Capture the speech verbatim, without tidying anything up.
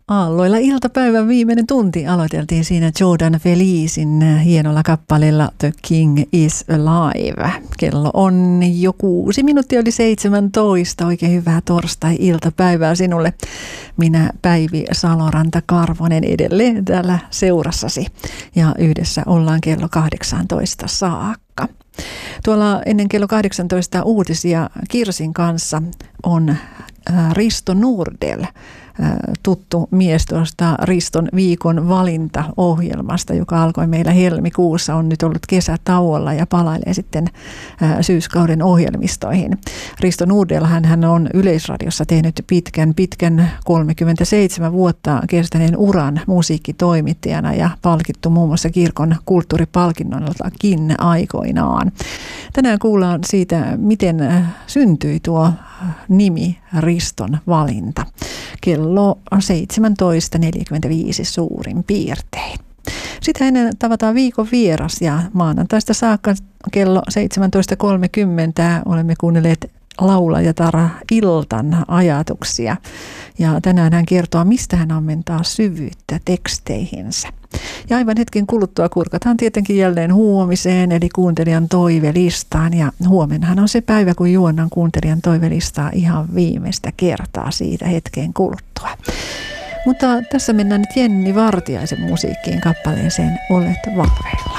Aalloilla iltapäivän viimeinen tunti aloiteltiin siinä Jordan Felisin hienolla kappaleella The King is Alive. Kello on jo kuusi minuuttia yli seitsemäntoista. Oikein hyvää torstai-iltapäivää sinulle. Minä Päivi Saloranta-Karvonen edelleen täällä seurassasi ja yhdessä ollaan kello kahdeksantoista saakka. Tuolla ennen kello kahdeksantoista uutisia Kirsin kanssa on Risto Nordell, tuttu mies tuosta Riston viikon valintaohjelmasta, joka alkoi meillä helmikuussa, on nyt ollut kesätauolla ja palailee sitten syyskauden ohjelmistoihin. Risto Nordell, hän on Yleisradiossa tehnyt pitkän, pitkän kolmekymmentäseitsemän vuotta kestäneen uran musiikkitoimittajana ja palkittu muun muassa kirkon kulttuuripalkinnollakin aikoinaan. Tänään kuullaan siitä, miten syntyi tuo nimi Riston valinta. Kello seitsemäntoista neljäkymmentäviisi suurin piirtein. Sitä ennen tavataan viikon vieras ja maanantaista saakka kello seitsemäntoista kolmekymmentä olemme kuunnelleet laulajatar Iltan ajatuksia. Ja tänään hän kertoo, mistä hän ammentaa syvyyttä teksteihinsä. Ja aivan hetken kuluttua kurkataan tietenkin jälleen huomiseen, eli kuuntelijan toivelistaan. Ja huomennahan on se päivä, kun juonnan kuuntelijan toivelistaa ihan viimeistä kertaa siitä hetken kuluttua. Mutta tässä mennään nyt Jenni Vartiaisen musiikkiin kappaleeseen Olet valveilla.